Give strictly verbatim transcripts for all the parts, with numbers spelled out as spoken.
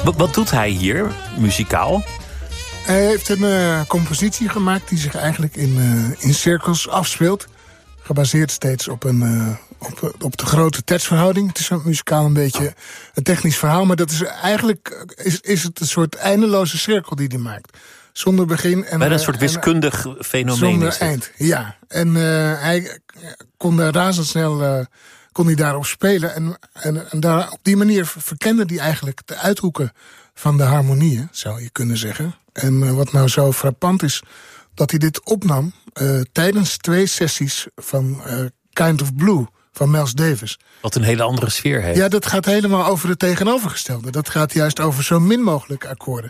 Wat, wat doet hij hier, muzikaal? Hij heeft een uh, compositie gemaakt die zich eigenlijk in, uh, in cirkels afspeelt. Gebaseerd steeds op, een, uh, op, op de grote tijdsverhouding. Het is een muzikaal een beetje een technisch verhaal. Maar dat is eigenlijk is, is het een soort eindeloze cirkel die hij maakt. Zonder begin. En, Bijna een soort wiskundig en, fenomeen. Zonder is eind, ja. En uh, hij kon daar razendsnel uh, kon hij daarop spelen. En, en, en daar, op die manier verkende hij eigenlijk de uithoeken van de harmonieën, zou je kunnen zeggen. En uh, wat nou zo frappant is, dat hij dit opnam uh, tijdens twee sessies van uh, Kind of Blue van Miles Davis. Wat een hele andere sfeer heeft. Ja, dat gaat helemaal over het tegenovergestelde. Dat gaat juist over zo min mogelijk akkoorden.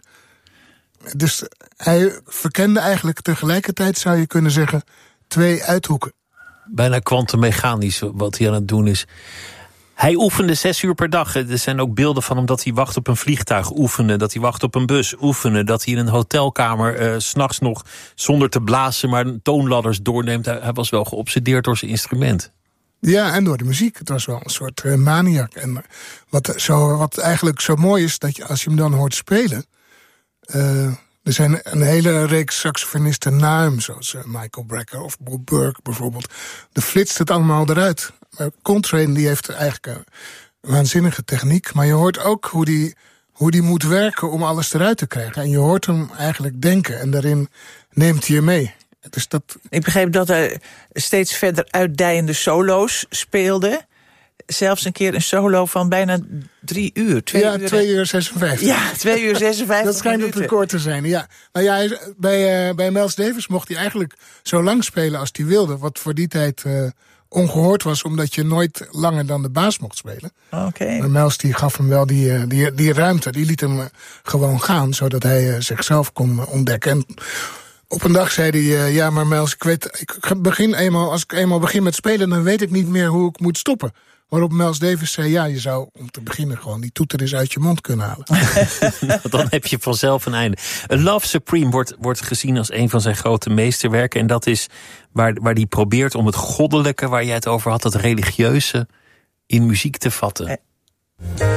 Dus hij verkende eigenlijk tegelijkertijd, zou je kunnen zeggen, twee uithoeken. Bijna kwantummechanisch wat hij aan het doen is. Hij oefende zes uur per dag. Er zijn ook beelden van hem dat hij wacht op een vliegtuig oefenen. Dat hij wacht op een bus oefenen. Dat hij in een hotelkamer uh, 's nachts nog zonder te blazen maar toonladders doorneemt. Hij, hij was wel geobsedeerd door zijn instrument. Ja, en door de muziek. Het was wel een soort uh, maniak. En wat, zo, wat eigenlijk zo mooi is, dat je, als je hem dan hoort spelen, Uh, er zijn een hele reeks saxofonisten na hem, zoals uh, Michael Brecker of Bob Burke bijvoorbeeld. Er flitst het allemaal eruit. Uh, Coltrane die heeft eigenlijk een waanzinnige techniek, maar je hoort ook hoe die, hoe die moet werken om alles eruit te krijgen. En je hoort hem eigenlijk denken en daarin neemt hij je mee. Dus dat... Ik begreep dat hij steeds verder uitdijende solo's speelde. Zelfs een keer een solo van bijna drie uur. Twee ja, uur, twee uur zesenvijftig. Ja, twee uur zesenvijftig. Dat schijnt het record te zijn, ja. Nou ja, hij, bij, uh, bij Miles Davis mocht hij eigenlijk zo lang spelen als hij wilde. Wat voor die tijd uh, ongehoord was, omdat je nooit langer dan de baas mocht spelen. Oké. Okay. Maar Miles die gaf hem wel die, uh, die, die ruimte. Die liet hem uh, gewoon gaan, zodat hij uh, zichzelf kon uh, ontdekken. En op een dag zei hij, uh, ja, maar Miles, ik weet, ik begin eenmaal, als ik eenmaal begin met spelen, dan weet ik niet meer hoe ik moet stoppen. Waarop Miles Davis zei, ja, je zou om te beginnen gewoon die toeter eens uit je mond kunnen halen. Dan heb je vanzelf een einde. A Love Supreme wordt, wordt gezien als een van zijn grote meesterwerken. En dat is waar, waar hij probeert om het goddelijke, waar jij het over had, het religieuze, in muziek te vatten.